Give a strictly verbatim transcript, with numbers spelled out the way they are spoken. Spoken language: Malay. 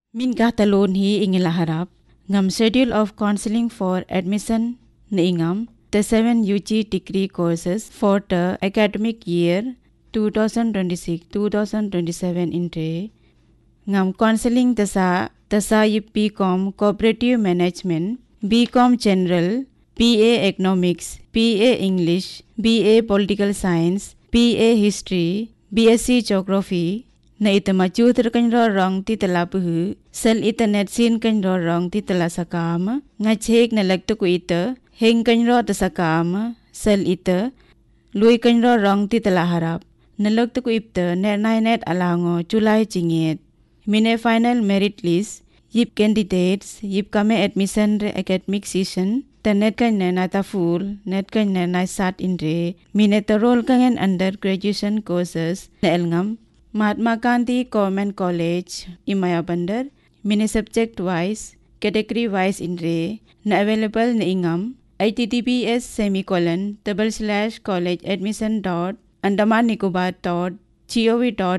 Min kahtalon hi ingila harap ngam schedule of counseling for admission na ingam the seven U G degree courses for the academic year twenty twenty-six twenty twenty-seven intre ngam counseling tasa tasa yip B Com Cooperative Management, B Com General, B A Economics, B A English, B A Political Science, B A History, B S c Geography na ita machuter kanro rong ti talapuhu sel ita net sin kanro rong ti talasakam nga chek na lagto ko ita heng kanro tasakam sel ita lui kanro rong ti talaharap na lagto ko ita net nai net alango July jinget mine final merit list yip candidates yip kame admission re academic season ta net kan na nata full net kan na na sat inre mine ta role kan under graduation courses na elngam Mahatma Gandhi Government College Imaya Bandar mine subject wise category wise inre na available na ingam https semicolon double slash college admission dot andaman nicobar dot gov dot